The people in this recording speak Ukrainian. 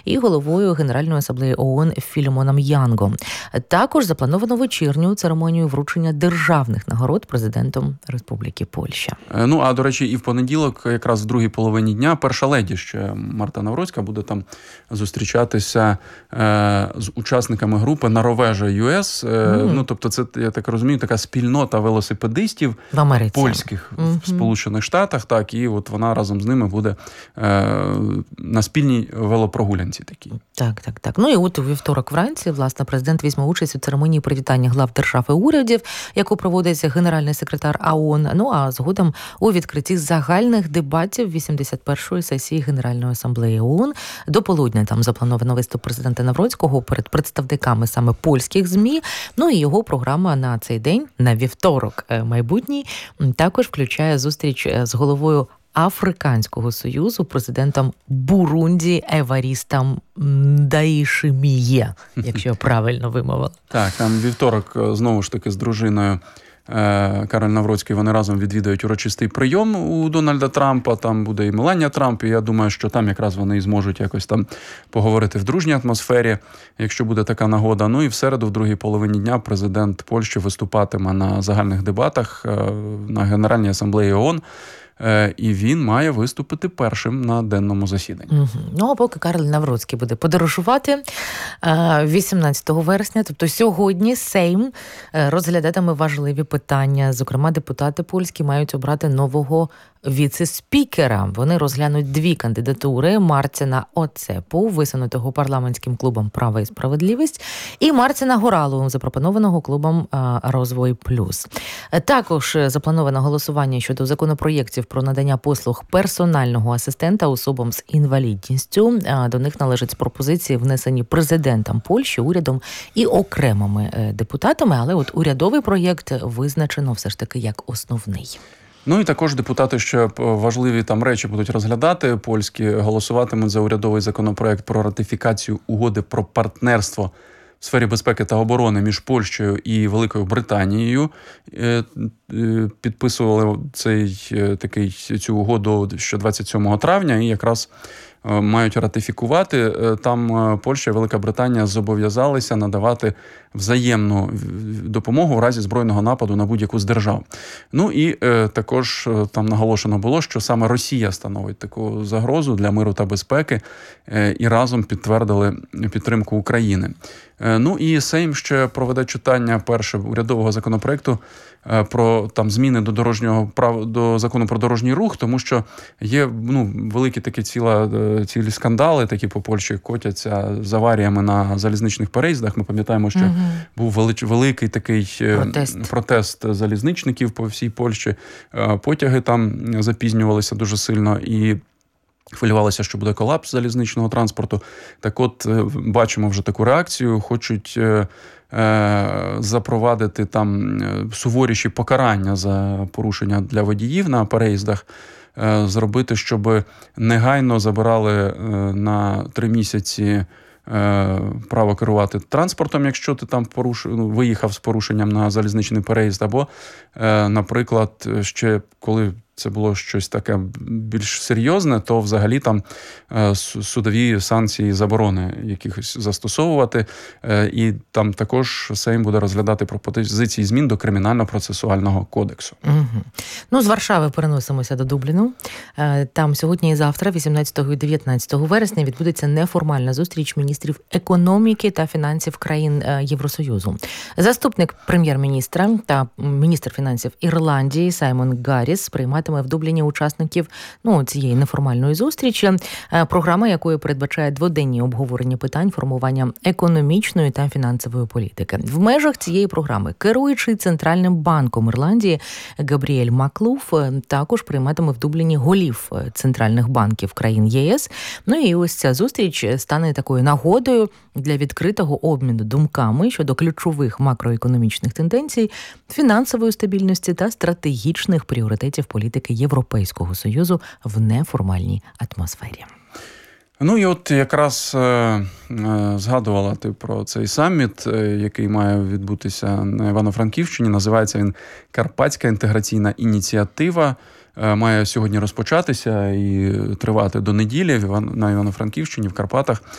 і головою Генеральної асамблеї ООН Філімоном Янгом. Також заплановано вечірню церемонію вручення державних нагород президентом Республіки Польща. А до речі, і в понеділок, якраз в другій половині дня, перша леді ще Марта Навроцька буде там зустрічатися з учасниками групи Наровежа ЮС. Тобто це, я так розумію, така спільнота велосипедистів в Америці. Польських в Сполучених Штатах, так, і от вона разом з ними буде на спільній велопрогулянці такій. Так. І от у вівторок вранці, власне, президент візьме участь у церемонії привітання глав держав і урядів, яку проводить генеральний секретар ООН, а згодом у відкритті загальних дебатів 81-ї сесії Генеральної асамблеї ООН. До полудня там заплановано виступ президента Навроцького перед представниками саме польських ЗМІ. І його програма на цей день, на вівторок майбутній, також включає зустріч з головою Африканського Союзу, президентом Бурунді Еварістом Даїшиміє, якщо я правильно вимовила. Так, там вівторок, знову ж таки, з дружиною Кароль Навроцький, вони разом відвідають урочистий прийом у Дональда Трампа, там буде і Меланія Трамп, і я думаю, що там якраз вони і зможуть якось там поговорити в дружній атмосфері, якщо буде така нагода. І в середу, в другій половині дня, президент Польщі виступатиме на загальних дебатах на Генеральній асамблеї ООН, і він має виступити першим на денному засіданні. А поки Кароль Навроцький буде подорожувати 18 вересня, тобто сьогодні, Сейм розглядатиме важливі питання. Зокрема, депутати польські мають обрати нового віце-спікера. Вони розглянуть дві кандидатури: Марціна Оцепу, висунутого парламентським клубом «Право і справедливість», і Марціна Горалу, запропонованого клубом «Розвой плюс». Також заплановано голосування щодо законопроєктів про надання послуг персонального асистента особам з інвалідністю. До них належать пропозиції, внесені президентом Польщі, урядом і окремими депутатами, але от урядовий проєкт визначено все ж таки як основний. І також депутати ще важливі там речі будуть розглядати. Польські голосуватимуть за урядовий законопроект про ратифікацію угоди про партнерство в сфері безпеки та оборони між Польщею і Великою Британією. Підписували цю угоду ще 27 травня і якраз мають ратифікувати. Там Польща і Велика Британія зобов'язалися надавати взаємну допомогу в разі збройного нападу на будь-яку з держав. І також там наголошено було, що саме Росія становить таку загрозу для миру та безпеки, і разом підтвердили підтримку України. І Сейм ще проведе читання перше урядового законопроекту про зміни до закону про дорожній рух, тому що є великі такі цілі скандали, такі по Польщі котяться з аваріями на залізничних переїздах. Ми пам'ятаємо, що був великий такий протест залізничників по всій Польщі. Потяги там запізнювалися дуже сильно і хвилювалося, що буде колапс залізничного транспорту. Так от, бачимо вже таку реакцію, хочуть запровадити там суворіші покарання за порушення для водіїв на переїздах, зробити, щоб негайно забирали на 3 місяці право керувати транспортом, якщо ти там виїхав з порушенням на залізничний переїзд, або, наприклад, ще коли це було щось таке більш серйозне, то взагалі там судові санкції, заборони якихось застосовувати. І там також Сейм буде розглядати пропозиції змін до Кримінально-процесуального кодексу. З Варшави переносимося до Дубліну. Там сьогодні і завтра, 18 і 19 вересня, відбудеться неформальна зустріч міністрів економіки та фінансів країн Євросоюзу. Заступник прем'єр-міністра та міністр фінансів Ірландії Саймон Гарріс прийматиме в Дубліні учасників цієї неформальної зустрічі, програма якої передбачає дводенні обговорення питань формування економічної та фінансової політики. В межах цієї програми керуючий Центральним банком Ірландії Габріель Маклуф також прийматиме в Дубліні голів центральних банків країн ЄС. І ось ця зустріч стане такою нагодою для відкритого обміну думками щодо ключових макроекономічних тенденцій, фінансової стабільності та стратегічних пріоритетів політики Європейського Союзу в неформальній атмосфері. І от якраз згадувала ти про цей саміт, який має відбутися на Івано-Франківщині. Називається він «Карпатська інтеграційна ініціатива». Має сьогодні розпочатися і тривати до неділі на Івано-Франківщині, в Карпатах.